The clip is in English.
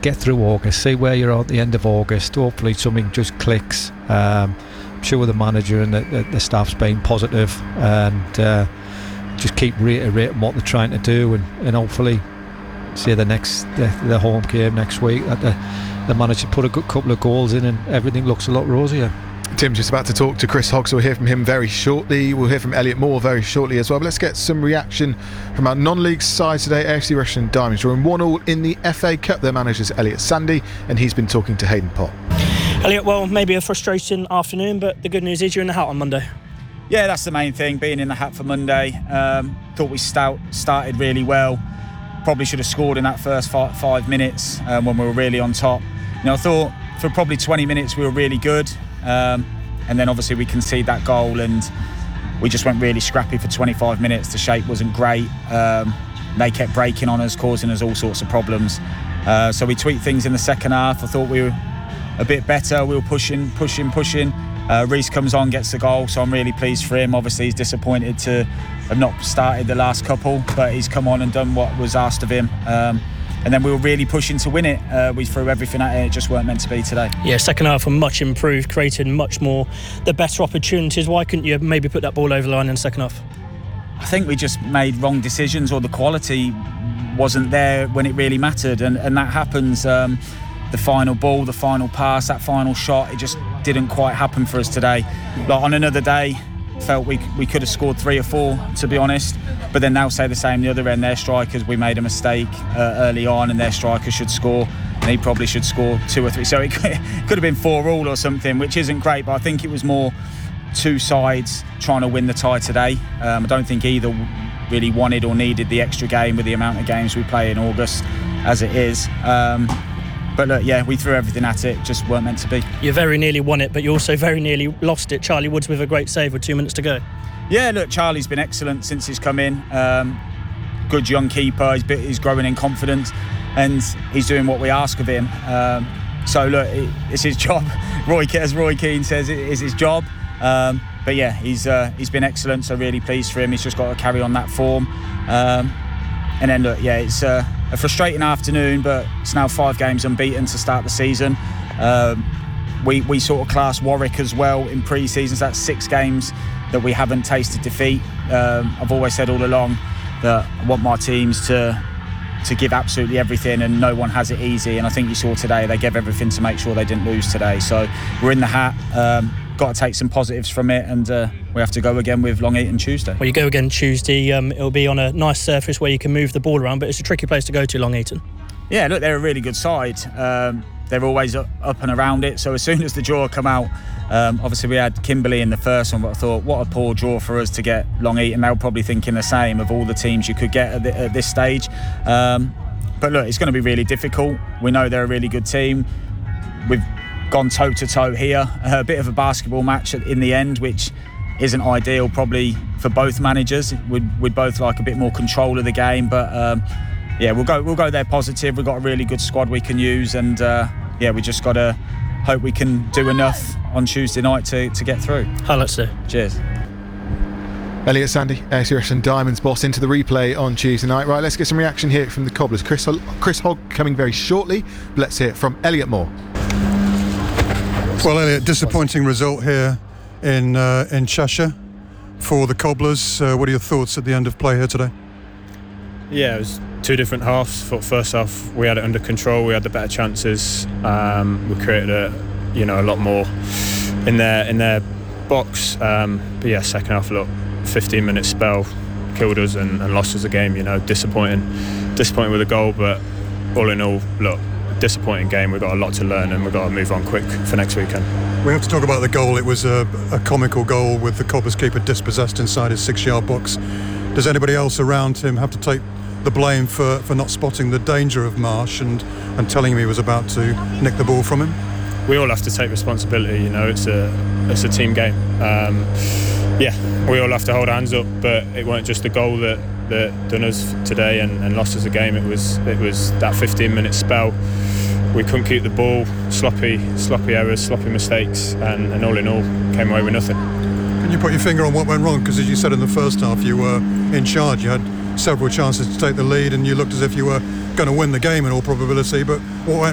get through August, see where you're at the end of August. Hopefully something just clicks. I'm sure the manager and the staff's been positive, and just keep reiterating what they're trying to do, and hopefully see the home game next week that the manager put a good couple of goals in and everything looks a lot rosier. Tim's just about to talk to Chris Hogg, so we'll hear from him very shortly. We'll hear from Elliot Moore very shortly as well. But let's get some reaction from our non-league side today. AFC Rushden Diamonds drawing 1-1 in the FA Cup. Their manager's Elliot Sandy, and he's been talking to Hayden Pott. Elliot, well, maybe a frustrating afternoon, but the good news is you're in the hat on Monday. Yeah, that's the main thing, being in the hat for Monday. Thought we started really well. Probably should have scored in that first 5 minutes when we were really on top. I thought for probably 20 minutes we were really good. And then obviously we conceded that goal and we just went really scrappy for 25 minutes. The shape wasn't great. They kept breaking on us, causing us all sorts of problems. So we tweaked things in the second half. I thought we were a bit better. We were pushing. Reece comes on, gets the goal, so I'm really pleased for him. Obviously he's disappointed to have not started the last couple, but he's come on and done what was asked of him. And then we were really pushing to win it. We threw everything at it. It just weren't meant to be today. Yeah, second half were much improved, created much more, the better opportunities. Why couldn't you maybe put that ball over the line in the second half? I think we just made wrong decisions, or the quality wasn't there when it really mattered. And that happens. The final ball, the final pass, that final shot, it just didn't quite happen for us today. Like on another day, felt we could have scored 3 or 4, to be honest. But then they'll say the same the other end. Their strikers, we made a mistake early on, and their strikers should score, and he probably should score 2 or 3. So it could have been 4-4 or something, which isn't great. But I think it was more two sides trying to win the tie today. I don't think either really wanted or needed the extra game with the amount of games we play in August as it is. But look, yeah, we threw everything at it, just weren't meant to be. You very nearly won it, but you also very nearly lost it. Charlie Woods with a great save with 2 minutes to go. Yeah, look, Charlie's been excellent since he's come in. Good young keeper, he's growing in confidence, and he's doing what we ask of him. So look, it's his job. As Roy Keane says, it is his job. But yeah, he's been excellent, so really pleased for him. He's just got to carry on that form. And then look, yeah, it's a frustrating afternoon, but it's now 5 games unbeaten to start the season. We sort of class Warwick as well in pre-seasons. That's 6 games that we haven't tasted defeat. I've always said all along that I want my teams to give absolutely everything, and no one has it easy. And I think you saw today they gave everything to make sure they didn't lose today. So we're in the hat. Got to take some positives from it, and we have to go again with Long Eaton Tuesday. Well, you go again Tuesday. It'll be on a nice surface where you can move the ball around, but it's a tricky place to go to, Long Eaton. Yeah, look, they're a really good side. They're always up and around it. So as soon as the draw come out, obviously we had Kimberley in the first one, but I thought, what a poor draw for us to get Long Eaton. They were probably thinking the same of all the teams you could get at this stage. But look, it's going to be really difficult. We know they're a really good team. We've gone toe-to-toe here. A bit of a basketball match in the end, which isn't ideal probably for both managers. We'd both like a bit more control of the game, but yeah, we'll go there positive. We've got a really good squad we can use, and yeah, we just got to hope we can do enough on Tuesday night to get through. Let's do. Cheers. Elliot Sandy, AFC Rushden Diamonds boss, into the replay on Tuesday night. Right, let's get some reaction here from the Cobblers. Chris Hogg coming very shortly, but let's hear it from Elliot Moore. Well, Elliot, disappointing result here in Cheshire for the Cobblers. What are your thoughts at the end of play here today? Yeah, it was 2 different halves. For first half, we had it under control. We had the better chances. We created a lot more in their box. But yeah, second half, look, 15-minute spell killed us and lost us the game. Disappointing with the goal, but all in all, look, disappointing game. We've got a lot to learn, and we've got to move on quick for next weekend. We have to talk about the goal. It was a comical goal with the Cobblers keeper dispossessed inside his 6-yard box. Does anybody else around him have to take the blame for not spotting the danger of Marsh and telling him he was about to nick the ball from him? We all have to take responsibility. It's a team game. Yeah, we all have to hold our hands up, but it weren't just the goal that done us today and lost us the game. It was that 15-minute spell. We couldn't keep the ball, sloppy errors, sloppy mistakes, and all in all came away with nothing. Can you put your finger on what went wrong? Because as you said in the first half, you were in charge. You had several chances to take the lead, and you looked as if you were going to win the game in all probability. But what went